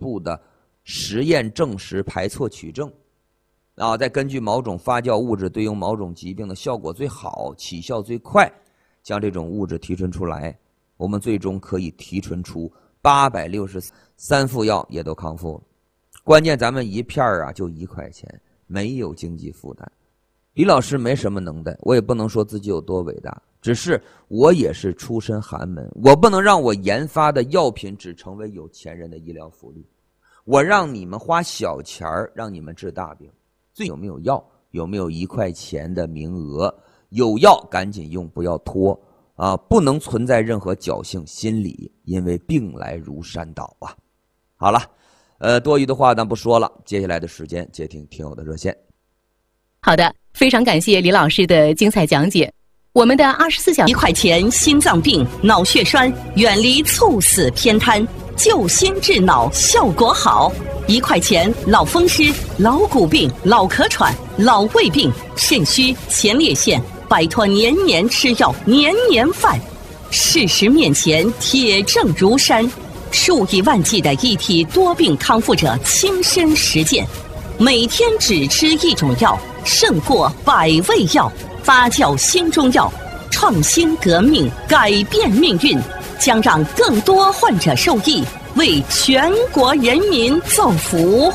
步的实验证实排错取证，再根据某种发酵物质对应某种疾病的效果最好、起效最快，将这种物质提纯出来，我们最终可以提纯出863副药也都康复了。关键咱们一片就1块钱，没有经济负担。李老师没什么能耐，我也不能说自己有多伟大，只是我也是出身寒门，我不能让我研发的药品只成为有钱人的医疗福利。我让你们花小钱让你们治大病，最有没有药？有没有1块钱的名额？有药赶紧用，不要拖不能存在任何侥幸心理，因为病来如山倒啊。好了，多余的话咱不说了，接下来的时间接听听友的热线。 好的，非常感谢李老师的精彩讲解。我们的24小 1块钱心脏病、脑血栓，远离猝死偏瘫，救心治脑效果好。1块钱老风湿、老骨病、老咳喘、老胃病、肾虚、前列腺，摆脱年年吃药、年年犯。事实面前，铁证如山，数以万计的一体多病康复者亲身实践，每天只吃一种药，胜过100味药。发酵新中药，创新革命，改变命运，将让更多患者受益，为全国人民造福。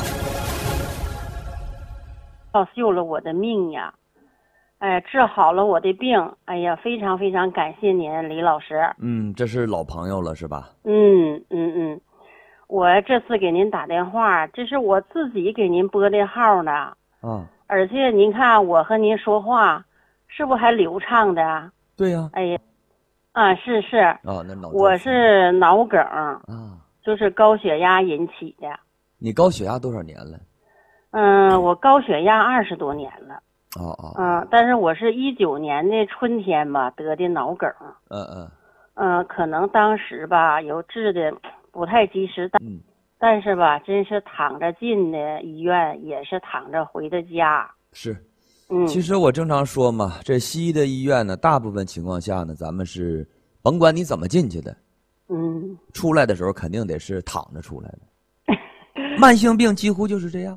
救了我的命呀！治好了我的病。哎呀，非常非常感谢您，李老师。 这是老朋友了是吧？ 我这次给您打电话，这是我自己给您拨的号呢。而且您看我和您说话，是不是还流畅的？ 对呀。 是。 那我是脑梗就是高血压引起的。 你高血压多少年了？ 我高血压20多年了。但是我是19年的春天吧得的脑梗。可能当时吧有治的不太及时，但是吧真是躺着进的医院，也是躺着回的家。 是。其实我经常说嘛，这西医的医院呢，大部分情况下呢，咱们是甭管你怎么进去的，出来的时候肯定得是躺着出来的。慢性病几乎就是这样。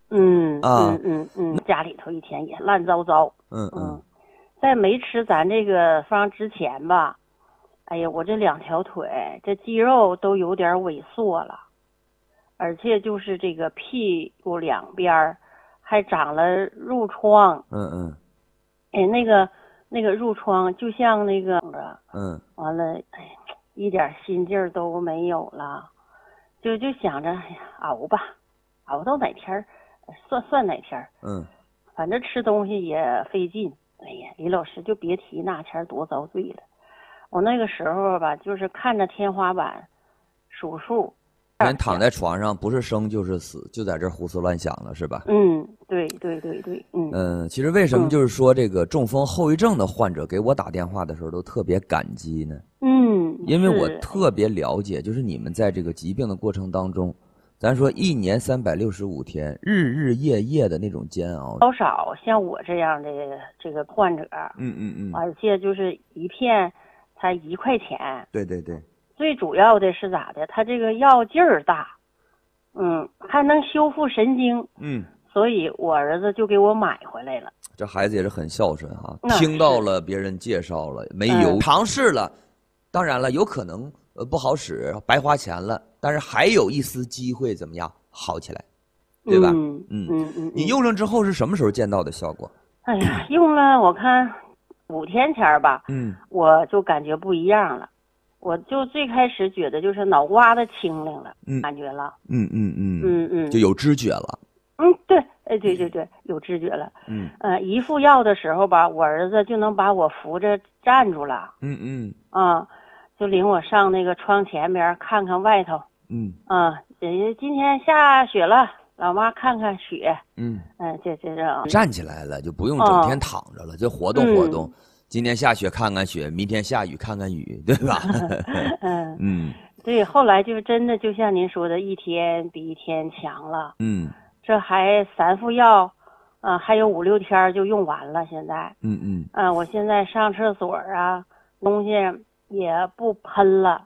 家里头一天也乱糟糟。在没吃咱这个方之前吧，哎呀，我这2条腿这肌肉都有点萎缩了，而且就是这个屁股两边还长了褥疮。那个褥疮就像那个完了，一点心劲儿都没有了，就想着熬吧，熬到哪天算哪天。反正吃东西也费劲。李老师就别提那天多遭罪了。我那个时候吧，就是看着天花板数数。 人躺在床上不是生就是死，就在这胡思乱想了是吧？ 对。 其实为什么就是说这个中风后遗症的患者给我打电话的时候都特别感激呢？因为我特别了解，就是你们在这个疾病的过程当中，咱说1年365天，日日夜夜的那种煎熬， 多少像我这样的这个患者，而且就是一片才1块钱。 对。 最主要的是咋的？它这个药劲儿大，还能修复神经，所以我儿子就给我买回来了。 这孩子也是很孝顺哈，听到了别人介绍了，没有尝试了，当然了，有可能不好使，白花钱了，但是还有一丝机会怎么样好起来，对吧？你用上之后是什么时候见到的效果？ 哎呀，用了我看5天前吧，我就感觉不一样了。我就最开始觉得就是脑瓜子清灵了，感觉了。 就有知觉了。 对，对，有知觉了。一服药的时候吧，我儿子就能把我扶着站住了。就领我上那个窗前边看看外头。今天下雪了，老妈看看雪。这站起来了，就不用整天躺着了，就活动活动。今天下雪看看雪，明天下雨看看雨，对吧？ 对，后来就真的就像您说的，一天比一天强了。这还3副药，还有5、6天就用完了。现在，我现在上厕所啊，东西也不喷了，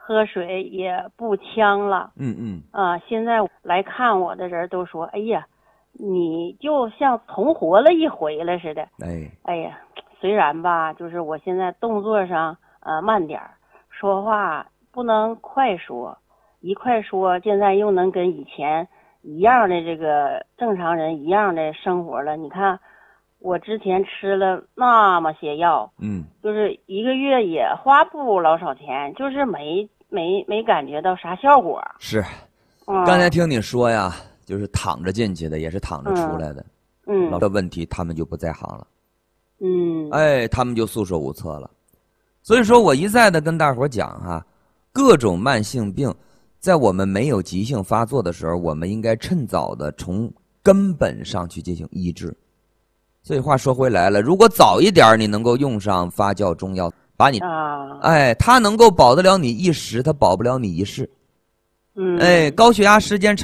喝水也不呛了。现在来看我的人都说，哎呀，你就像重活了一回了似的。哎呀，虽然吧，就是我现在动作上慢点儿，说话不能快说，一快说现在又能跟以前一样的这个正常人一样的生活了。你看我之前吃了那么些药，就是一个月也花不老少钱，就是没感觉到啥效果。 是，刚才听你说呀，就是躺着进去的，也是躺着出来的。老的问题他们就不在行了。他们就束手无策了。所以说我一再的跟大伙讲啊，各种慢性病在我们没有急性发作的时候，我们应该趁早的从根本上去进行医治。所以话说回来了，如果早一点你能够用上发酵中药，把你它能够保得了你一时，它保不了你一世。高血压时间长